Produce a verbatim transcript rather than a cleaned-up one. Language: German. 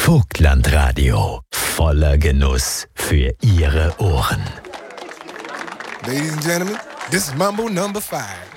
Vogtlandradio. Voller Genuss für Ihre Ohren. Ladies and gentlemen, this is Mambo number five.